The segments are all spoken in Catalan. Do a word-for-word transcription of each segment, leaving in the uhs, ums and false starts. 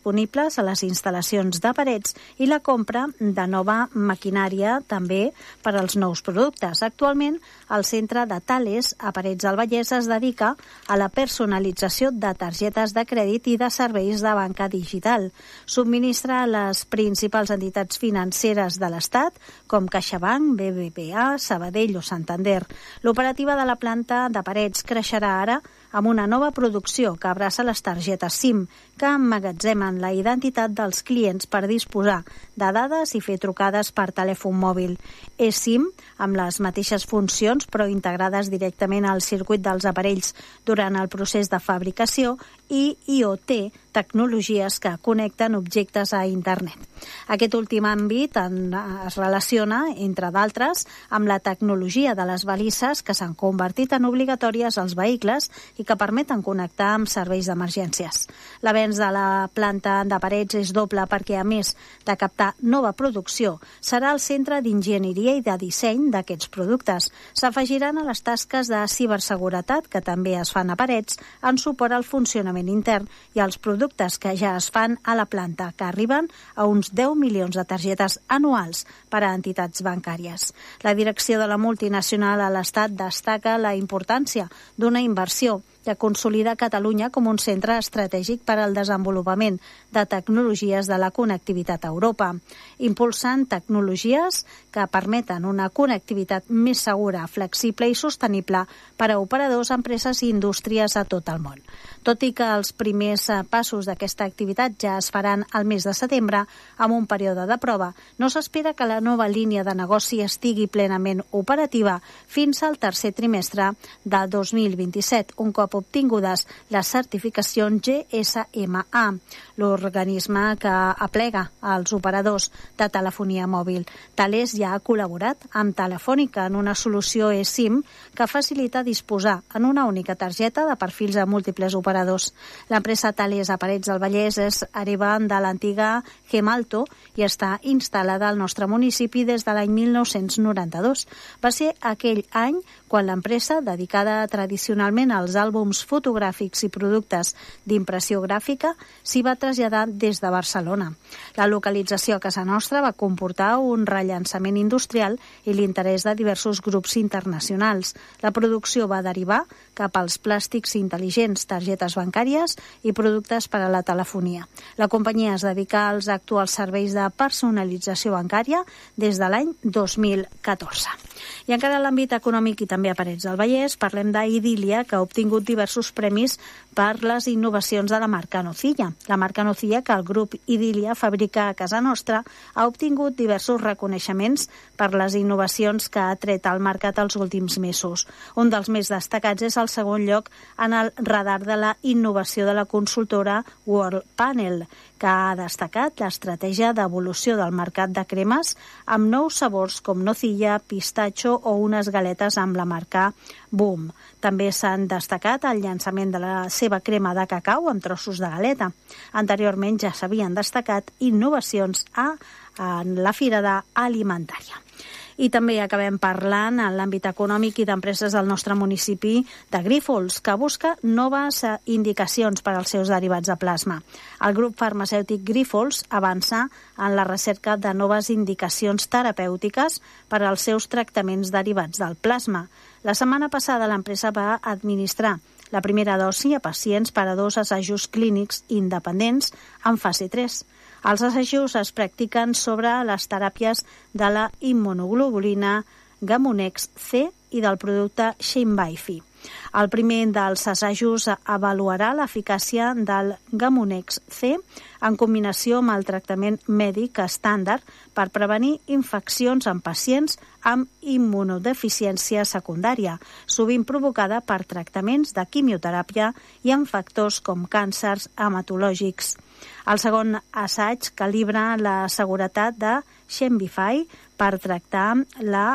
disponibles a les instal·lacions de Parets i la compra de nova maquinària també per als nous productes. Actualment, el centre de Thales a Parets del Vallès es dedica a la personalització de targetes de crèdit i de serveis de banca digital. Subministra a les principals entitats financeres de l'Estat, com CaixaBank, B B V A, Sabadell o Santander. L'operativa de la planta de Parets creixerà ara amb una nova producció que abraça les targetes SIM, que emmagatzemen la identitat dels clients per disposar de dades i fer trucades per telèfon mòbil. eSIM, amb les mateixes funcions però integrades directament al circuit dels aparells durant el procés de fabricació, i IoT, tecnologies que connecten objectes a internet. Aquest últim àmbit en, es relaciona, entre d'altres, amb la tecnologia de les balises que s'han convertit en obligatòries als vehicles i que permeten connectar amb serveis d'emergències. L'avenç de la planta de Parets és doble perquè, a més de captar nova producció, serà el centre d'enginyeria i de disseny d'aquests productes. S'afegiran a les tasques de ciberseguretat, que també es fan a Parets, en suport al funcionament intern i als productes que ja es fan a la planta, que arriben a uns deu milions de targetes anuals per a entitats bancàries. La direcció de la multinacional a l'Estat destaca la importància d'una inversió que consolida Catalunya com un centre estratègic per al desenvolupament de tecnologies de la connectivitat a Europa, impulsant tecnologies que permeten una connectivitat més segura, flexible i sostenible per a operadors, empreses i indústries a tot el món. Tot i que els primers passos d'aquesta activitat ja es faran al mes de setembre, amb un període de prova, no s'espera que la nova línia de negoci estigui plenament operativa fins al tercer trimestre de dos mil vint-i-set, un cop obtingudes les certificacions G S M A, l'organisme que aplega als operadors de telefonia mòbil. Thales ja ha col·laborat amb Telefònica en una solució eSIM que facilita disposar en una única targeta de perfils a múltiples operadors. L'empresa Thales a Parets del Vallès és hereva de l'antiga Gemalto i està instal·lada al nostre municipi des de l'any mil nou-cents noranta-dos. Va ser aquell any quan l'empresa, dedicada tradicionalment als àlbums fotogràfics i productes d'impressió gràfica, s'hi va traslladar des de Barcelona. La localització a casa nostra va comportar un rellançament industrial i l'interès de diversos grups internacionals. La producció va derivar cap als plàstics intel·ligents, targetes bancàries i productes per a la telefonia. La companyia es dedica als actuals serveis de personalització bancària des de l'any dos mil catorze. I encara en l'àmbit econòmic i també a Parets del Vallès, parlem d'Idília, que ha obtingut diversos premis per les innovacions de la marca Nocilla. La marca Nocilla, que el grup Idília fabrica a casa nostra, ha obtingut diversos reconeixements per les innovacions que ha tret al mercat els últims mesos. Un dels més destacats és el segon lloc en el radar de la innovació de la consultora World Panel, que ha destacat l'estratègia d'evolució del mercat de cremes amb nous sabors com nocilla, pistatxo o unes galetes amb la marca Boom. També s'han destacat el llançament de la seva crema de cacau amb trossos de galeta. Anteriorment ja s'havien destacat innovacions a, en la Fira Alimentària. I també acabem parlant en l'àmbit econòmic i d'empreses del nostre municipi de Grífols, que busca noves indicacions per als seus derivats de plasma. El grup farmacèutic Grífols avança en la recerca de noves indicacions terapèutiques per als seus tractaments derivats del plasma. La setmana passada l'empresa va administrar la primera dosi a pacients per a dos assajos clínics independents en fase tres. Els assajos es practiquen sobre les teràpies de la immunoglobulina Gamunex C i del producte Shinbaifi. El primer dels assajos avaluarà l'eficàcia del Gamunex C en combinació amb el tractament mèdic estàndard per prevenir infeccions en pacients amb immunodeficiència secundària, sovint provocada per tractaments de quimioteràpia i en factors com càncers hematològics. El segon assaig calibra la seguretat de Shinbaifi per tractar la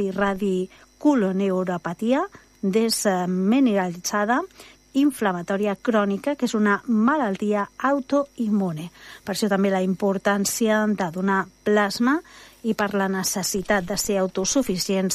poliradiculoneuropatia desmineralitzada inflamatòria crònica, que és una malaltia autoimmune. Per això també la importància de donar plasma i per la necessitat de ser autosuficients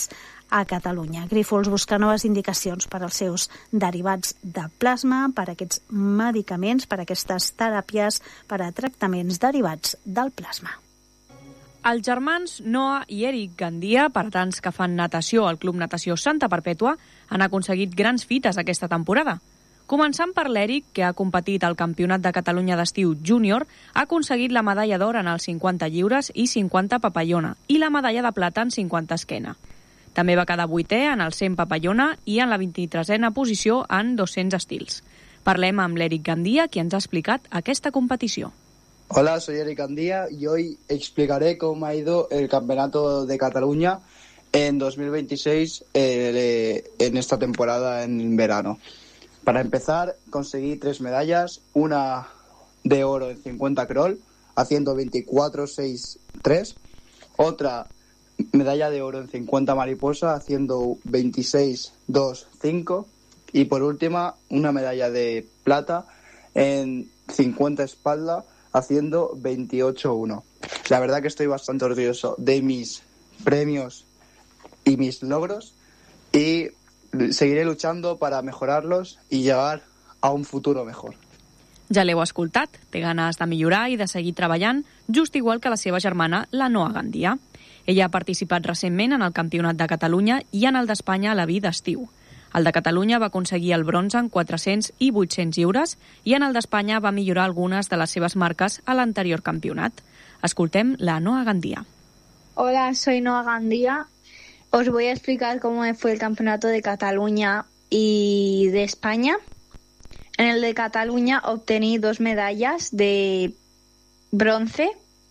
a Catalunya. Grífols busca noves indicacions per als seus derivats de plasma, per a aquests medicaments, per a aquestes teràpies, per a tractaments derivats del plasma. Els germans Noah i Eric Gandia, paratans que fan natació al Club Natació Santa Perpètua, han aconseguit grans fites aquesta temporada. Començant per l'Eric, que ha competit al Campionat de Catalunya d'Estiu Júnior, ha aconseguit la medalla d'or en els cinquanta lliures i cinquanta papallona i la medalla de plata en cinquanta esquena. També va quedar vuitè en el cent papallona i en la vint-i-tresena posició en dos-cents estils. Parlem amb l'Eric Gandia, qui ens ha explicat aquesta competició. Hola, soy Eric Andía y hoy explicaré cómo ha ido el Campeonato de Cataluña en dos mil veintiséis eh, en esta temporada en verano. Para empezar, conseguí tres medallas, una de oro en cincuenta crawl, haciendo veinticuatro seis tres, otra medalla de oro en cincuenta mariposa, haciendo veintiséis dos cinco, y por última, una medalla de plata en cincuenta espalda, haciendo veintiocho uno. La verdad que estoy bastante orgulloso de mis premios y mis logros y seguiré luchando para mejorarlos y llegar a un futuro mejor. Ja l'heu escoltat, té ganes de millorar i de seguir treballant, just igual que la seva germana, la Noa Gandia. Ella ha participat recentment en el Campionat de Catalunya i en el d'Espanya a la vida d'estiu. El de Catalunya va aconseguir el bronze en quatre-cents i vuit-cents lliures i en el d'Espanya va millorar algunes de les seves marques a l'anterior campionat. Escoltem la Noa Gandia. Hola, soy Noa Gandia. Os voy a explicar cómo fue el Campeonato de Cataluña y de España. En el de Cataluña obtení dos medallas de bronce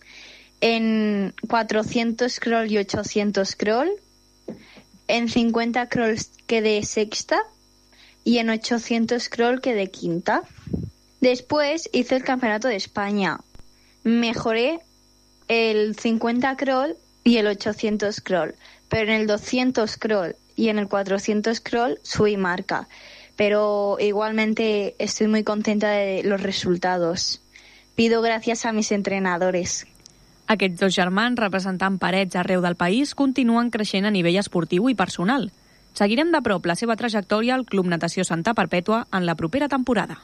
en cuatrocientos crawl y ochocientos crawl. En cincuenta crawl quedé sexta y en ochocientos crawl quedé quinta. Después hice el Campeonato de España. Mejoré el cincuenta crawl y el ochocientos crawl, pero en el doscientos crawl y en el cuatrocientos crawl subí marca. Pero igualmente estoy muy contenta de los resultados. Pido gracias a mis entrenadores. Aquests dos germans, representant parets arreu del país, continuen creixent a nivell esportiu i personal. Seguirem de prop la seva trajectòria al Club Natació Santa Perpètua en la propera temporada.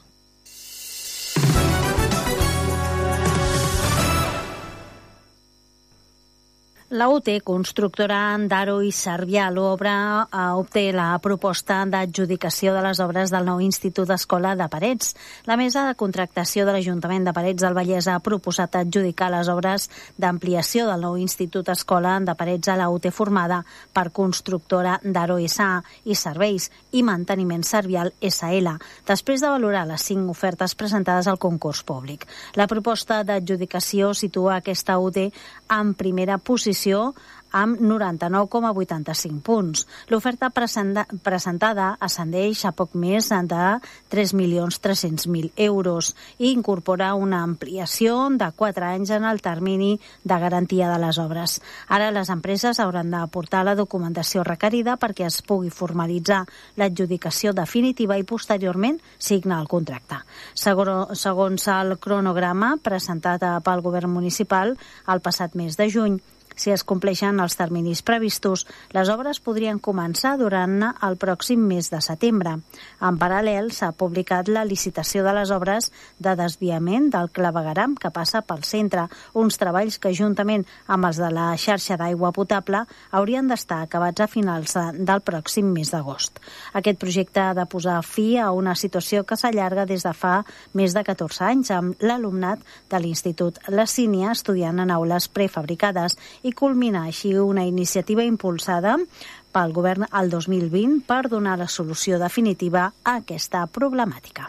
La U T, constructora d'Aro i Cervià, l'obra obté la proposta d'adjudicació de les obres del nou Institut Escola de Parets. La mesa de contractació de l'Ajuntament de Parets del Vallès ha proposat adjudicar les obres d'ampliació del nou Institut Escola de Parets a la U T formada per constructora d'Aro S A i Serveis i Manteniment Servial S L, després de valorar les cinc ofertes presentades al concurs públic. La proposta d'adjudicació situa aquesta U T en primera posició amb noranta-nou coma vuitanta-cinc punts. L'oferta presentada ascendeix a poc més de tres milions tres-cents mil euros i incorpora una ampliació de quatre anys en el termini de garantia de les obres. Ara les empreses hauran d'aportar la documentació requerida perquè es pugui formalitzar l'adjudicació definitiva i posteriorment signar el contracte. Segons el cronograma presentat pel govern municipal el passat mes de juny, si es compleixen els terminis previstos, les obres podrien començar durant el pròxim mes de setembre. En paral·lel, s'ha publicat la licitació de les obres de desviament del clavegueram que passa pel centre, uns treballs que, juntament amb els de la xarxa d'aigua potable, haurien d'estar acabats a finals del pròxim mes d'agost. Aquest projecte ha de posar fi a una situació que s'allarga des de fa més de catorze anys amb l'alumnat de l'Institut La Sínia estudiant en aules prefabricades i culminar així una iniciativa impulsada pel govern el dos mil vint per donar la solució definitiva a aquesta problemàtica.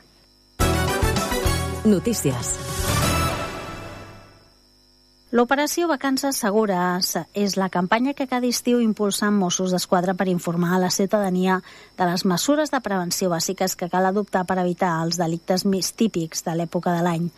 Notícies. L'operació Vacances Segures és la campanya que cada estiu impulsen Mossos d'Esquadra per informar a la ciutadania de les mesures de prevenció bàsiques que cal adoptar per evitar els delictes més típics de l'època de l'any.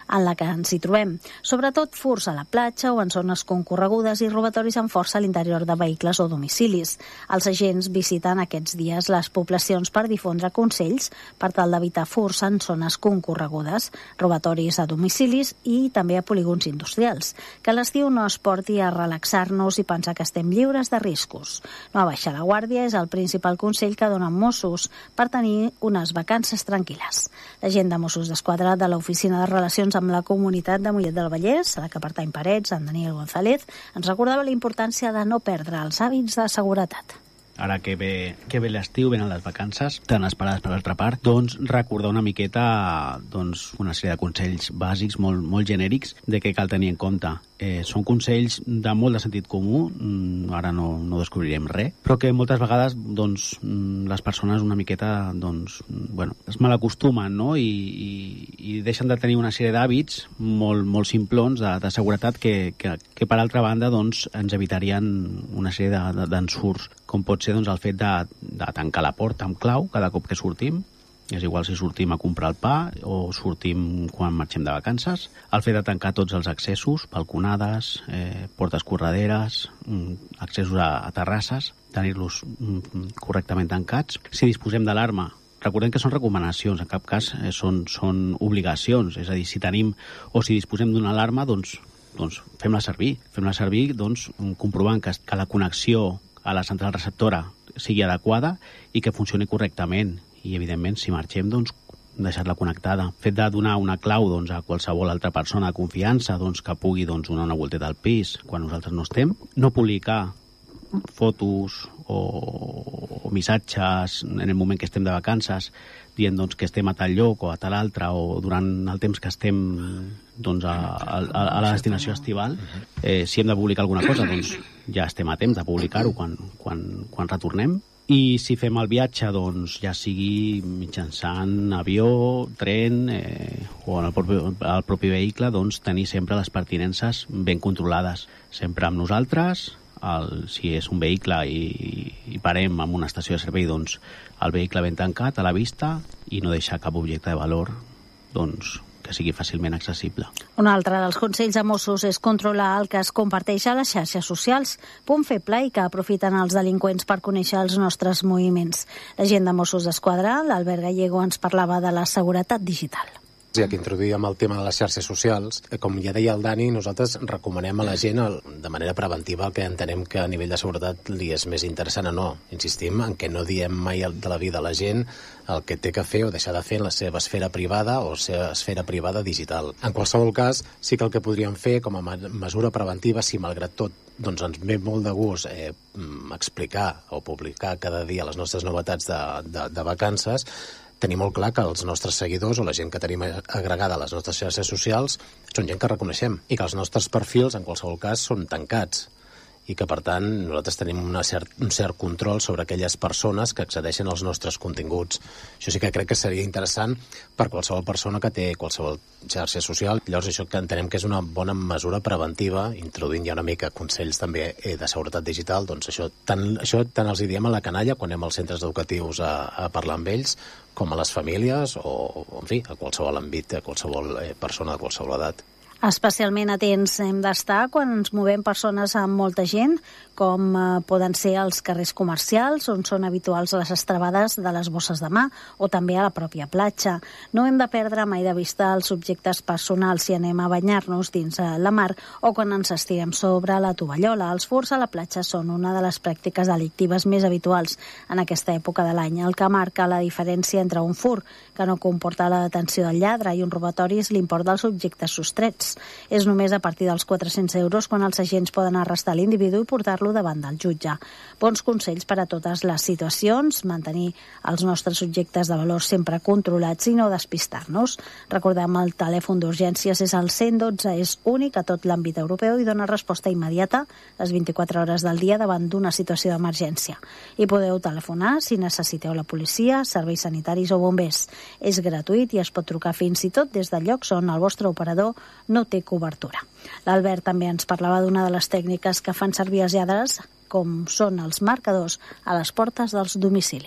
en la que ens hi trobem. Sobretot furts a la platja o en zones concorregudes i robatoris amb força a l'interior de vehicles o domicilis. Els agents visiten aquests dies les poblacions per difondre consells per tal d'evitar furts en zones concorregudes, robatoris a domicilis i també a polígons industrials. Que l'estiu no es porti a relaxar-nos i pensar que estem lliures de riscos. No abaixar la guàrdia és el principal consell que donen Mossos per tenir unes vacances tranquil·les. L'agent de Mossos d'Esquadra de l'Oficina de Relacions amb la Comunitat de Mollet del Vallès, a la que pertany Parets, en Daniel González, ens recordava la importància de no perdre els hàbits de seguretat. Ara que ve, que ve l'estiu, venen les vacances, tan esperades per l'altra part, doncs recordar una miqueta doncs, una sèrie de consells bàsics molt, molt genèrics de què cal tenir en compte. Eh, són consells de molt de sentit comú, ara no, no descobrirem res, però que moltes vegades doncs, les persones una miqueta doncs, bueno, es malacostumen, no? I, i, i deixen de tenir una sèrie d'hàbits molt, molt simplons de, de seguretat que, que, que per altra banda doncs, ens evitarien una sèrie d'ensurts, com pot ser doncs, el fet de, de tancar la porta amb clau cada cop que sortim. És igual si sortim a comprar el pa o sortim quan marxem de vacances. El fet de tancar tots els accessos, balconades, eh, portes correderes, accessos a, a terrasses, tenir-los mm, correctament tancats. Si disposem d'alarma, recordem que són recomanacions, en cap cas eh, són, són obligacions. És a dir, si tenim o si disposem d'una alarma, doncs, doncs fem-la servir. Fem-la servir doncs, comprovant que, que la connexió a la central receptora sigui adequada i que funcioni correctament. I, evidentment, si marxem, doncs, deixar-la connectada. El fet de donar una clau doncs, a qualsevol altra persona de confiança doncs, que pugui doncs, donar una volteta al pis quan nosaltres no estem. No publicar fotos o, o missatges en el moment que estem de vacances dient doncs, que estem a tal lloc o a tal altre o durant el temps que estem doncs, a, a, a la destinació estival. Eh, si hem de publicar alguna cosa, doncs ja estem a temps de publicar-ho quan, quan, quan retornem. I si fem el viatge, doncs, ja sigui mitjançant avió, tren eh, o en el propi, el propi vehicle, doncs, tenir sempre les pertinences ben controlades. Sempre amb nosaltres, el, si és un vehicle i, i parem en una estació de servei, doncs, el vehicle ben tancat a la vista i no deixar cap objecte de valor, doncs, que sigui fàcilment accessible. Un altre dels consells de Mossos és controlar el que es comparteix a les xarxes socials, punt feble i que aprofiten els delinqüents per conèixer els nostres moviments. L'agent de Mossos d'Esquadra, l'Albert Gallego, ens parlava de la seguretat digital. Ja que introduïm el tema de les xarxes socials, com ja deia el Dani, nosaltres recomanem a la gent el, de manera preventiva el que entenem que a nivell de seguretat li és més interessant o no. Insistim en que no diem mai de la vida a la gent el que té que fer o deixar de fer en la seva esfera privada o la seva esfera privada digital. En qualsevol cas, sí que el que podríem fer com a mesura preventiva, si malgrat tot doncs ens ve molt de gust eh, explicar o publicar cada dia les nostres novetats de, de, de vacances, tenir molt clar que els nostres seguidors o la gent que tenim agregada a les nostres xarxes socials són gent que reconeixem i que els nostres perfils, en qualsevol cas, són tancats i que, per tant, nosaltres tenim una cert, un cert control sobre aquelles persones que accedeixen als nostres continguts. Això sí que crec que seria interessant per qualsevol persona que té qualsevol xarxa social. Llavors, això que entenem que és una bona mesura preventiva, introduint ja una mica consells també eh, de seguretat digital, doncs això tant, això tant els hi diem a la canalla quan anem als centres educatius a, a parlar amb ells, com a les famílies o, en fi, a qualsevol àmbit, a qualsevol eh, persona de qualsevol edat. Especialment atents hem d'estar quan ens movem persones amb molta gent, com eh, poden ser els carrers comercials, on són habituals les estrabades de les bosses de mà, o també a la pròpia platja. No hem de perdre mai de vista els objectes personals si anem a banyar-nos dins la mar o quan ens estirem sobre la tovallola. Els furts a la platja són una de les pràctiques delictives més habituals en aquesta època de l'any. El que marca la diferència entre un furt, que no comporta la detenció del lladre, i un robatori és l'import dels objectes sostrets. És només a partir dels quatre-cents euros quan els agents poden arrestar l'individu i portar-lo davant del jutge. Bons consells per a totes les situacions, mantenir els nostres objectes de valor sempre controlats i no despistar-nos. Recordem, el telèfon d'urgències és el cent dotze, és únic a tot l'àmbit europeu i dona resposta immediata les vint-i-quatre hores del dia davant d'una situació d'emergència. I podeu telefonar si necessiteu la policia, serveis sanitaris o bombers. És gratuït i es pot trucar fins i tot des de llocs on el vostre operador no té cobertura. L'Albert també ens parlava d'una de les tècniques que fan servir els lladres, com són els marcadors a les portes dels domicilis.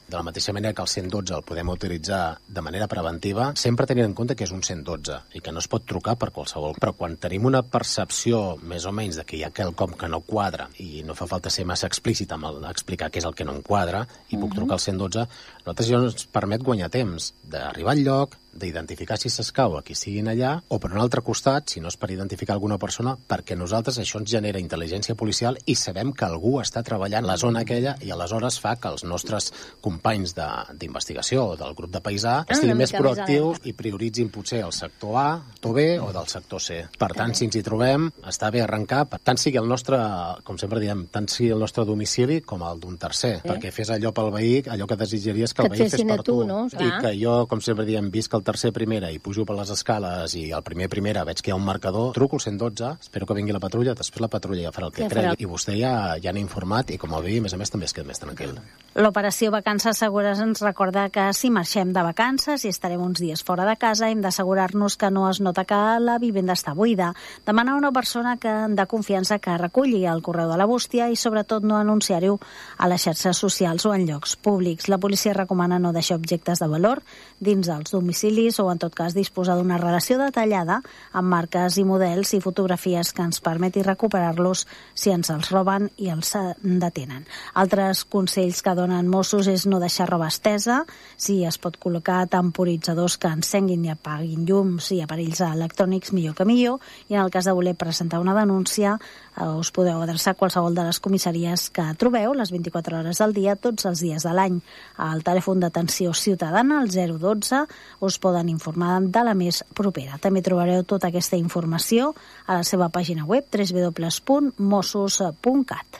De la mateixa manera que el cent dotze el podem utilitzar de manera preventiva, sempre tenint en compte que és un cent dotze i que no es pot trucar per qualsevol. Però quan tenim una percepció més o menys de que hi ha quelcom que no quadra i no fa falta ser massa explícit amb el, explicar què és el que no em quadra i puc trucar al cent dotze, nosaltres ja ens permet guanyar temps d'arribar al lloc, d'identificar si s'escau a qui siguin allà, o per un altre costat, si no és per identificar alguna persona, perquè nosaltres això ens genera intel·ligència policial i sabem que algú està treballant a la zona aquella i aleshores fa que els nostres companys d'investigació o del grup de paisà estiguin més proactius i prioritzin potser el sector A, sector B o del sector C. Per tant, si ens hi trobem, està bé arrencar, tant sigui el nostre, com sempre diem, tant sigui el nostre domicili com el d'un tercer, eh? perquè fes allò pel veí, allò que desitjaries que, que el veí fes per tu. tu no? I que jo, com sempre diem, visc el tercer primera i pujo per les escales i el primer primera veig que hi ha un marcador, truco el cent dotze, espero que vingui la patrulla, després la patrulla ja farà el que ja cregui. I vostè ja, ja n'ha informat i com el veí, a més a més, també es queda més tranquil. L'operació Vacances Segures ens recorda que si marxem de vacances i estarem uns dies fora de casa, hem d'assegurar-nos que no es nota que la vivenda està buida. Demanar a una persona que de confiança que reculli el correu de la bústia i sobretot no anunciar-ho a les xarxes socials o en llocs públics. La policia recomana no deixar objectes de valor dins dels domicilis o en tot cas disposar d'una relació detallada amb marques i models i fotografies que ens permeti recuperar-los si ens els roben i els detenen. Altres consells que donen Mossos és no deixar roba estesa, si es pot col·locar temporitzadors que encenguin i apaguin llums i aparells electrònics, millor que millor, i en el cas de voler presentar una denúncia eh, us podeu adreçar a qualsevol de les comissaries que trobeu les vint-i-quatre hores del dia, tots els dies de l'any. Al telèfon d'atenció ciutadana, el zero dotze, us poden informar de la més propera. També trobareu tota aquesta informació a la seva pàgina web w w w punt mossos punt cat.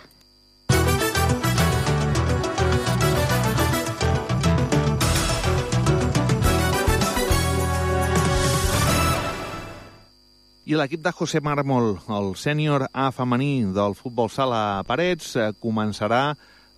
I l'equip de José Mármol, el sènior A femení del futbol sala Parets, començarà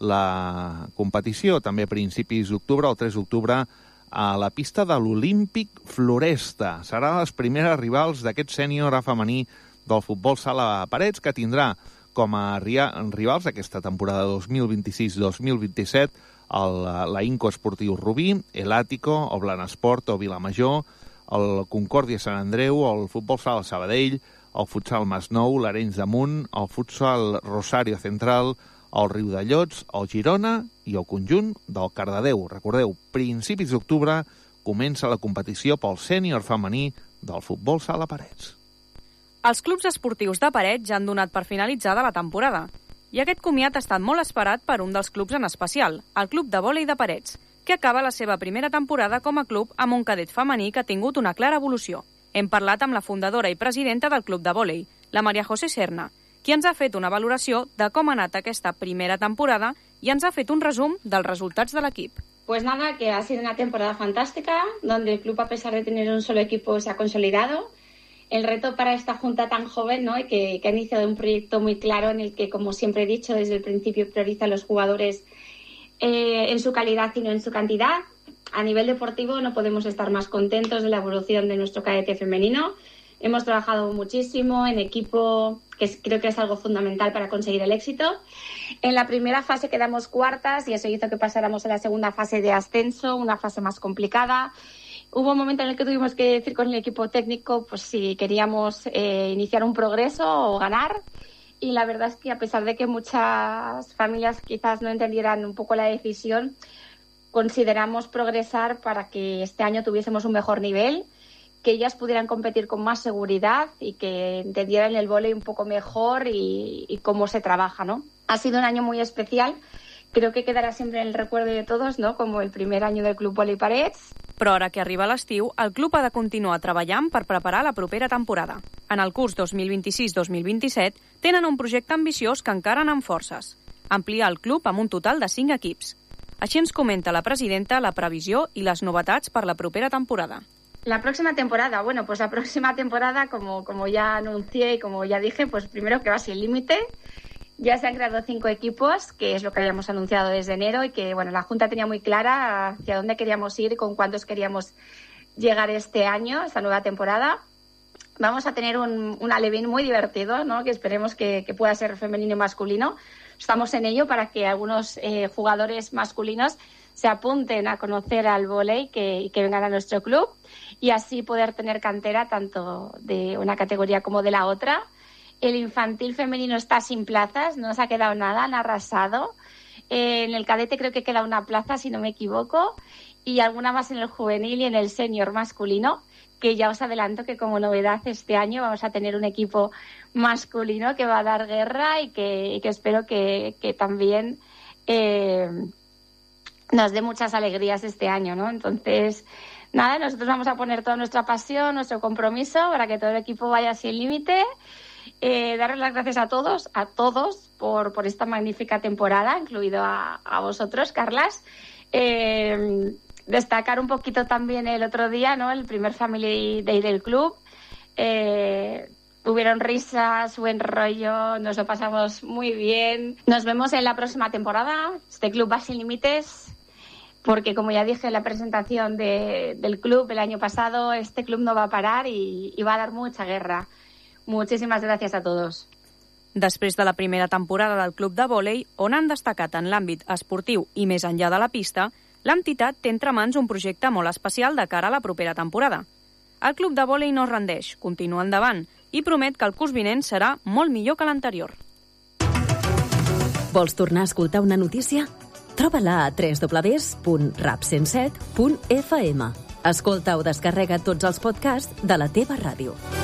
la competició també a principis d'octubre, el tres d'octubre, a la pista de l'Olímpic Floresta. Serà les primeres rivals d'aquest sènior A femení del futbol sala Parets, que tindrà com a rivals aquesta temporada dos mil vint-i-sis dos mil vint-i-set el, la Inco Esportiu Rubí, el Àtico, el Blanesport o Vilamajor, el Concòrdia Sant Andreu, el futbol sala Sabadell, el futsal Masnou, l'Arenys de Munt, el futsal Rosario Central, el Riudellots, el Girona i el conjunt del Cardedeu. Recordeu, principis d'octubre comença la competició pel sènior femení del futbol sala Parets. Els clubs esportius de Parets ja han donat per finalitzada la temporada. I aquest comiat ha estat molt esperat per un dels clubs en especial, el Club de Vòlei de Parets, que acaba la seva primera temporada com a club amb un cadet femení que ha tingut una clara evolució. Hem parlat amb la fundadora i presidenta del Club de Vòlei, la María José Serna, qui ens ha fet una valoració de com ha anat aquesta primera temporada i ens ha fet un resum dels resultats de l'equip. Pues nada, que ha sido una temporada fantástica, donde el club, a pesar de tener un solo equipo, se ha consolidado. El reto para esta junta tan joven, ¿no?, y que, que ha iniciado un proyecto muy claro en el que, como siempre he dicho, desde el principio prioriza a los jugadores eh, en su calidad y no en su cantidad. A nivel deportivo no podemos estar más contentos de la evolución de nuestro cadete femenino. Hemos trabajado muchísimo en equipo, que es, creo que es algo fundamental para conseguir el éxito. En la primera fase quedamos cuartas y eso hizo que pasáramos a la segunda fase de ascenso, una fase más complicada. Hubo un momento en el que tuvimos que decir con el equipo técnico pues si queríamos eh, iniciar un progreso o ganar. Y la verdad es que a pesar de que muchas familias quizás no entendieran un poco la decisión, consideramos progresar para que este año tuviésemos un mejor nivel, que ellas pudieran competir con más seguridad y que entendieran el vóley un poco mejor y, y cómo se trabaja, ¿no? Ha sido un año muy especial. Creo que quedarà sempre en el recuerdo de todos, ¿no?, com el primer any del Club Vòlei Parets. Però ara que arriba l'estiu, el club ha de continuar treballant per preparar la propera temporada. En el curs dos mil vint-i-sis dos mil vint-i-set tenen un projecte ambiciós que encara n'han forces: ampliar el club amb un total de cinc equips. Així ens comenta la presidenta la previsió i les novetats per la propera temporada. La próxima temporada, bueno, pues la próxima temporada, como, como ya anuncié y como ya dije, pues primero que va sin límite. Ya se han creado cinco equipos, que es lo que habíamos anunciado desde enero y que, bueno, la Junta tenía muy clara hacia dónde queríamos ir y con cuántos queríamos llegar este año, esta nueva temporada. Vamos a tener un, un alevín muy divertido, ¿no?, que esperemos que, que pueda ser femenino y masculino. Estamos en ello para que algunos eh, jugadores masculinos se apunten a conocer al vóley que, y que vengan a nuestro club y así poder tener cantera tanto de una categoría como de la otra. El infantil femenino está sin plazas, no nos ha quedado nada, han arrasado. Eh, en el cadete creo que queda una plaza, si no me equivoco, y alguna más en el juvenil y en el senior masculino, que ya os adelanto que como novedad este año vamos a tener un equipo masculino que va a dar guerra y que, y que espero que, que también eh, nos dé muchas alegrías este año, ¿no? Entonces, nada, nosotros vamos a poner toda nuestra pasión, nuestro compromiso para que todo el equipo vaya sin límite. Eh, darles las gracias a todos, a todos, por, por esta magnífica temporada, incluido a, a vosotros, Carlas. Eh, destacar un poquito también el otro día, ¿no? El primer Family Day del club. Eh, hubieron risas, buen rollo, nos lo pasamos muy bien. Nos vemos en la próxima temporada. Este club va sin límites, porque como ya dije en la presentación de, del club el año pasado, este club no va a parar y, y va a dar mucha guerra. Muchísimas gràcies a tots. Després de la primera temporada del Club de Vòlei, on han destacat en l'àmbit esportiu i més enllà de la pista, l'entitat té entre mans un projecte molt especial de cara a la propera temporada. El Club de Vòlei no es rendeix, continua endavant i promet que el curs vinent serà molt millor que l'anterior. Vols tornar a escoltar una notícia? Troba-la a w w w punt rap cent set punt f m. Escolta o descarrega tots els podcasts de la teva ràdio.